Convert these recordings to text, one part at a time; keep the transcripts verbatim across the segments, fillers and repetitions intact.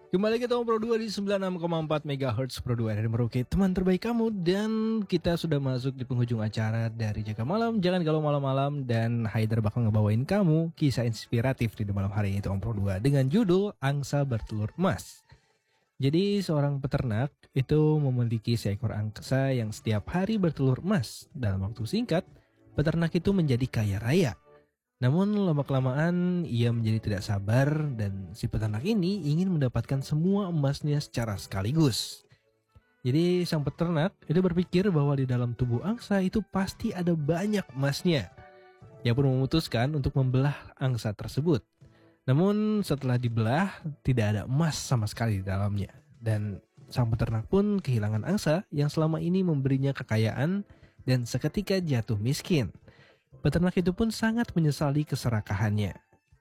Kembali ke Tom Pro dua di sembilan puluh enam koma empat megahertz Pro dua dari Merauke, teman terbaik kamu. Dan kita sudah masuk di penghujung acara dari Jaga Malam, Jangan Galau Malam-Malam. Dan Haidar bakal ngebawain kamu kisah inspiratif di malam hari ini Tom Pro dua dengan judul Angsa Bertelur Emas. Jadi seorang peternak itu memiliki seekor angsa yang setiap hari bertelur emas. Dalam waktu singkat, peternak itu menjadi kaya raya. Namun lama-kelamaan ia menjadi tidak sabar dan si peternak ini ingin mendapatkan semua emasnya secara sekaligus. Jadi sang peternak itu berpikir bahwa di dalam tubuh angsa itu pasti ada banyak emasnya. Ia pun memutuskan untuk membelah angsa tersebut. Namun setelah dibelah tidak ada emas sama sekali di dalamnya. Dan sang peternak pun kehilangan angsa yang selama ini memberinya kekayaan dan seketika jatuh miskin. Peternak itu pun sangat menyesali keserakahannya.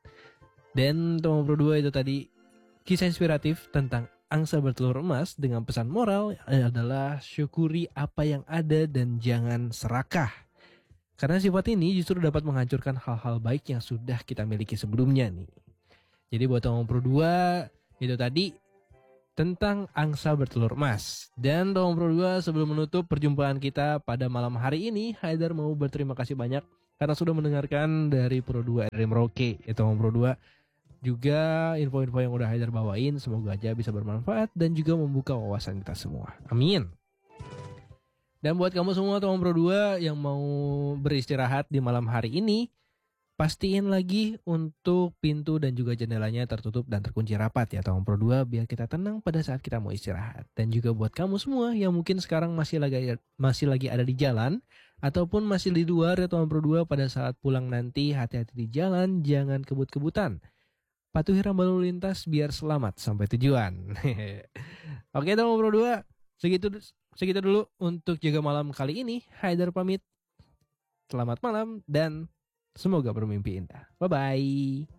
Dan Tom Pro dua itu tadi kisah inspiratif tentang angsa bertelur emas dengan pesan moral adalah syukuri apa yang ada dan jangan serakah. Karena sifat ini justru dapat menghancurkan hal-hal baik yang sudah kita miliki sebelumnya nih. Jadi buat Tom Pro dua itu tadi tentang angsa bertelur emas. Dan Tom Pro dua sebelum menutup perjumpaan kita pada malam hari ini, Haidar mau berterima kasih banyak karena sudah mendengarkan dari Pro dua dari Merauke. Ya Tom Pro dua juga info-info yang udah Haidar bawain semoga aja bisa bermanfaat dan juga membuka wawasan kita semua. Amin. Dan buat kamu semua Tom Pro dua yang mau beristirahat di malam hari ini, pastiin lagi untuk pintu dan juga jendelanya tertutup dan terkunci rapat ya Tom Pro dua biar kita tenang pada saat kita mau istirahat. Dan juga buat kamu semua yang mungkin sekarang masih lagi masih lagi ada di jalan ataupun masih di luar ya Tom Pro dua, pada saat pulang nanti hati-hati di jalan, jangan kebut-kebutan. Patuhi rambu lalu lintas biar selamat sampai tujuan. Oke Tom Pro dua, segitu segitu dulu untuk Jaga Malam kali ini. Haidar pamit. Selamat malam dan semoga bermimpi indah. Bye-bye.